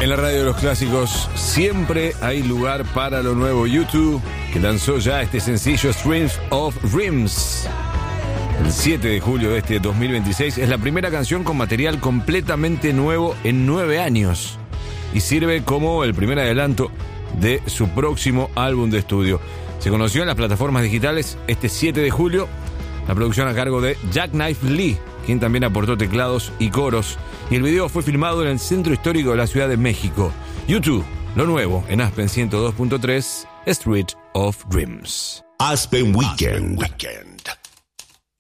En la radio de los clásicos siempre hay lugar para lo nuevo. U2, que lanzó ya este sencillo Strings of Dreams el 7 de julio de este 2026. Es la primera canción con material completamente nuevo en 9 años y sirve como el primer adelanto de su próximo álbum de estudio. Se conoció en las plataformas digitales este 7 de julio. La producción a cargo de Jackknife Lee, quien también aportó teclados y coros. Y el video fue filmado en el centro histórico de la Ciudad de México. U2, lo nuevo en Aspen 102.3, Street of Dreams. Aspen Weekend.